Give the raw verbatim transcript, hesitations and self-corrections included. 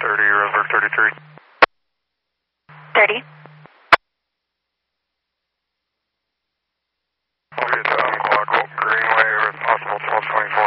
thirty, Roseburg thirty-three. thirty. We'll get um, clock Greenway with possible twelve twenty-four.